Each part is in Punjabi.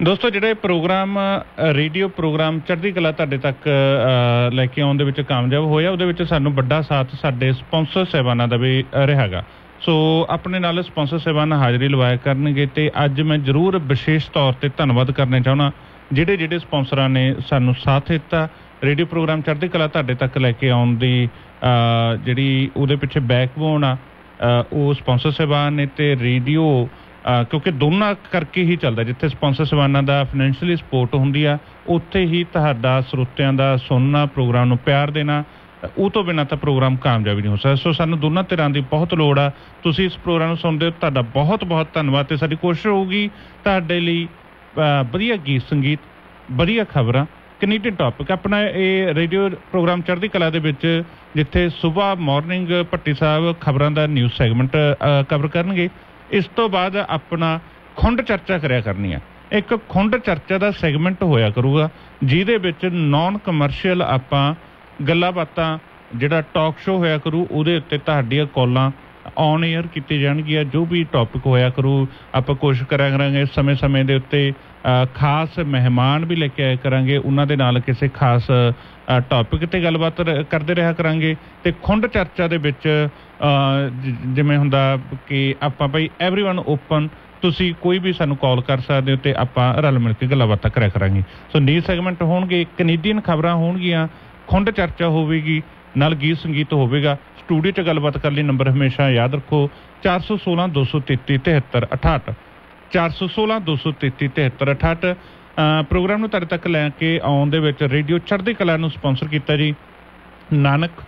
ਦੋਸਤੋ ਜਿਹੜੇ ਪ੍ਰੋਗਰਾਮ ਰੇਡੀਓ ਪ੍ਰੋਗਰਾਮ ਚੜ੍ਹਦੀ ਕਲਾ ਤੁਹਾਡੇ ਤੱਕ ਲੈ ਕੇ ਆਉਣ ਦੇ ਵਿੱਚ ਕਾਮਯਾਬ ਹੋਇਆ, ਉਹਦੇ ਵਿੱਚ ਸਾਨੂੰ ਵੱਡਾ ਸਾਥ ਸਾਡੇ ਸਪਾਂਸਰ ਸਾਹਿਬਾਨਾਂ ਦਾ ਵੀ ਰਿਹਾ ਗਾ। ਸੋ ਆਪਣੇ ਨਾਲ ਸਪਾਂਸਰ ਸਾਹਿਬਾਨ ਹਾਜ਼ਰੀ ਲਵਾਇਆ ਕਰਨਗੇ ਅਤੇ ਅੱਜ ਮੈਂ ਜ਼ਰੂਰ ਵਿਸ਼ੇਸ਼ ਤੌਰ 'ਤੇ ਧੰਨਵਾਦ ਕਰਨਾ ਚਾਹੁੰਦਾ ਜਿਹੜੇ ਸਪਾਂਸਰਾਂ ਨੇ ਸਾਨੂੰ ਸਾਥ ਦਿੱਤਾ। ਰੇਡੀਓ ਪ੍ਰੋਗਰਾਮ ਚੜ੍ਹਦੀ ਕਲਾ ਤੁਹਾਡੇ ਤੱਕ ਲੈ ਕੇ ਆਉਣ ਦੀ ਜਿਹੜੀ ਉਹਦੇ ਪਿੱਛੇ ਬੈਕਬੋਨ ਆ ਉਹ ਸਪਾਂਸਰ ਸਾਹਿਬਾਨ ਨੇ, ਅਤੇ ਰੇਡੀਓ ਕਿਉਂਕਿ ਦੋਨਾਂ ਕਰਕੇ ਹੀ ਚੱਲਦਾ। ਜਿੱਥੇ ਸਪਾਂਸਰ ਸਾਹਿਬਾਨਾਂ ਦਾ ਫਾਈਨੈਂਸ਼ੀਅਲੀ ਸਪੋਰਟ ਹੁੰਦੀ ਆ, ਉੱਥੇ ਹੀ ਤੁਹਾਡਾ ਸਰੋਤਿਆਂ ਦਾ ਸੁਣਨਾ, ਪ੍ਰੋਗਰਾਮ ਨੂੰ ਪਿਆਰ ਦੇਣਾ, ਉਹ ਤੋਂ ਬਿਨਾਂ ਤਾਂ ਪ੍ਰੋਗਰਾਮ ਕਾਮਯਾਬ ਨਹੀਂ ਹੋ ਸਕਦਾ। ਸੋ ਸਾਨੂੰ ਦੋਨਾਂ ਧਿਰਾਂ ਦੀ ਬਹੁਤ ਲੋੜ ਆ। ਤੁਸੀਂ ਇਸ ਪ੍ਰੋਗਰਾਮ ਨੂੰ ਸੁਣਦੇ ਹੋ, ਤੁਹਾਡਾ ਬਹੁਤ ਬਹੁਤ ਧੰਨਵਾਦ। ਅਤੇ ਸਾਡੀ ਕੋਸ਼ਿਸ਼ ਹੋਊਗੀ ਤੁਹਾਡੇ ਲਈ ਵਧੀਆ ਗੀਤ ਸੰਗੀਤ, ਵਧੀਆ ਖਬਰਾਂ, ਕੈਨੇਡੀਅਨ ਟੌਪਿਕ। ਆਪਣਾ ਇਹ ਰੇਡੀਓ ਪ੍ਰੋਗਰਾਮ ਚੜ੍ਹਦੀ ਕਲਾ ਦੇ ਵਿੱਚ ਜਿੱਥੇ ਸੁਬਾਹ ਮਾਰਨਿੰਗ ਭੱਟੀ ਸਾਹਿਬ ਖਬਰਾਂ ਦਾ ਨਿਊਜ਼ ਸੈਗਮੈਂਟ ਕਵਰ ਕਰਨਗੇ, ਇਸ ਤੋਂ ਬਾਅਦ ਆਪਣਾ ਖੁੰਡ ਚਰਚਾ ਕਰਿਆ ਕਰਨੀ ਆ। ਇੱਕ ਖੁੰਡ ਚਰਚਾ ਦਾ ਸੈਗਮੈਂਟ ਹੋਇਆ ਕਰੂਗਾ ਜਿਹਦੇ ਵਿੱਚ ਨੌਨ ਕਮਰਸ਼ੀਅਲ ਆਪਾਂ ਗੱਲਾਂ ਬਾਤਾਂ, ਜਿਹੜਾ ਟਾਕ ਸ਼ੋਅ ਹੋਇਆ ਕਰੂ, ਉਹਦੇ ਉੱਤੇ ਤੁਹਾਡੀਆਂ ਕਾਲਾਂ ਔਨ ਏਅਰ ਕੀਤੀ ਜਾਣਗੀਆਂ। ਜੋ ਵੀ ਟੌਪਿਕ ਹੋਇਆ ਕਰੂ ਆਪਾਂ ਕੋਸ਼ਿਸ਼ ਕਰਿਆ ਕਰਾਂਗੇ ਸਮੇਂ ਦੇ ਉੱਤੇ ਖਾਸ ਮਹਿਮਾਨ ਵੀ ਲੈ ਕੇ ਆਇਆ ਕਰਾਂਗੇ, ਉਹਨਾਂ ਦੇ ਨਾਲ ਕਿਸੇ ਖਾਸ ਟੌਪਿਕ 'ਤੇ ਗੱਲਬਾਤ ਕਰਦੇ ਰਿਹਾ ਕਰਾਂਗੇ। ਅਤੇ ਖੁੰਡ ਚਰਚਾ ਦੇ ਵਿੱਚ ਜਿਵੇਂ ਹੁੰਦਾ ਕਿ ਆਪਾਂ ਭਾਈ ਐਵਰੀਵਨ ਓਪਨ, ਤੁਸੀਂ ਕੋਈ ਵੀ ਸਾਨੂੰ ਕਾਲ ਕਰ ਸਕਦੇ ਹੋ ਅਤੇ ਆਪਾਂ ਰਲ ਮਿਲ ਕੇ ਗੱਲਾਂ ਬਾਤਾਂ ਕਰਿਆ ਕਰਾਂਗੇ। ਸੋ ਨਿਊਜ਼ ਸੈਗਮੈਂਟ ਹੋਣਗੇ, ਕੈਨੇਡੀਅਨ ਖਬਰਾਂ ਹੋਣਗੀਆਂ, ਖੁੰਡ ਚਰਚਾ ਹੋਵੇਗੀ, ਨਾਲ ਗੀਤ ਸੰਗੀਤ ਹੋਵੇਗਾ। ਸਟੂਡੀਓ 'ਚ ਗੱਲਬਾਤ ਕਰਨ ਲਈ ਨੰਬਰ ਹਮੇਸ਼ਾ ਯਾਦ ਰੱਖੋ 416 233 73 68 416 233 73 68। ਪ੍ਰੋਗਰਾਮ ਨੂੰ ਤੁਹਾਡੇ ਤੱਕ ਲੈ ਕੇ ਆਉਣ ਦੇ ਵਿੱਚ ਰੇਡੀਓ ਚੜ੍ਹਦੀ ਕਲਾ ਨੂੰ ਸਪਾਂਸਰ ਕੀਤਾ ਜੀ ਨਾਨਕ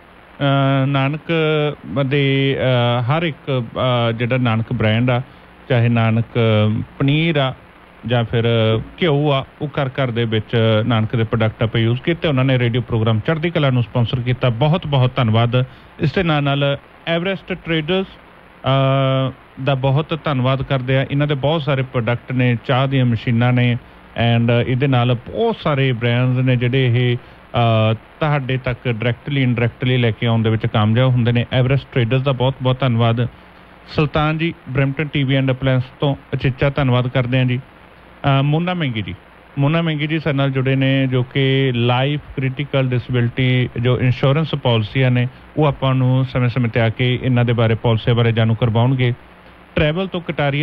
ਦੇ ਹਰ ਇੱਕ ਜਿਹੜਾ ਨਾਨਕ ਬ੍ਰਾਂਡ ਆ, ਚਾਹੇ ਨਾਨਕ ਪਨੀਰ ਆ ਜਾਂ ਫਿਰ ਘਿਓ ਆ, ਉਹ ਘਰ ਦੇ ਵਿੱਚ ਨਾਨਕ ਦੇ ਪ੍ਰੋਡਕਟ ਆਪਾਂ ਯੂਜ਼ ਕੀਤੇ। ਉਹਨਾਂ ਨੇ ਰੇਡੀਓ ਪ੍ਰੋਗਰਾਮ ਚੜ੍ਹਦੀ ਕਲਾ ਨੂੰ ਸਪਾਂਸਰ ਕੀਤਾ, ਬਹੁਤ ਬਹੁਤ ਧੰਨਵਾਦ। ਇਸ ਦੇ ਨਾਲ ਐਵਰੈਸਟ ਟਰੇਡਰਸ ਦਾ ਬਹੁਤ ਧੰਨਵਾਦ ਕਰਦੇ ਆ। ਇਹਨਾਂ ਦੇ ਬਹੁਤ ਸਾਰੇ ਪ੍ਰੋਡਕਟ ਨੇ, ਚਾਹ ਦੀਆਂ ਮਸ਼ੀਨਾਂ ਨੇ, ਐਂਡ ਇਹਦੇ ਨਾਲ ਬਹੁਤ ਸਾਰੇ ਬ੍ਰਾਂਡਸ ਨੇ ਜਿਹੜੇ ਇਹ ਤੁਹਾਡੇ ਤੱਕ ਡਾਇਰੈਕਟਲੀ ਇਨਡਾਇਰੈਕਟਲੀ ਲੈ ਕੇ ਆਉਣ ਦੇ ਵਿੱਚ ਕਾਮਯਾਬ ਹੁੰਦੇ ਨੇ। ਐਵਰੈਸਟ ਟਰੇਡਰਸ ਦਾ ਬਹੁਤ ਬਹੁਤ ਧੰਨਵਾਦ। ਸੁਲਤਾਨ ਜੀ ਬਰੈਂਪਟਨ TV ਐਂਡ ਅਪਲਾਇੰਸ ਤੋਂ ਅਚੇਚਾ ਧੰਨਵਾਦ ਕਰਦੇ ਹਾਂ ਜੀ। ਮੋਨਾ ਮਹਿੰਗੀ ਜੀ ਸਾਡੇ ਨਾਲ ਜੁੜੇ ਨੇ, ਜੋ ਕਿ ਲਾਈਫ ਕ੍ਰਿਟੀਕਲ ਡਿਸੇਬਿਲਿਟੀ ਜੋ ਇੰਸ਼ੋਰੈਂਸ ਪਾਲਿਸੀਆਂ ਨੇ ਉਹ ਆਪਾਂ ਨੂੰ ਸਮੇਂ 'ਤੇ ਆ ਕੇ ਇਹਨਾਂ ਦੇ ਬਾਰੇ, ਪਾਲਿਸੀਆਂ ਬਾਰੇ ਜਾਣੂ ਕਰਵਾਉਣਗੇ। ਟਰੈਵਲ ਤੋਂ ਕਟਾਰੀਆ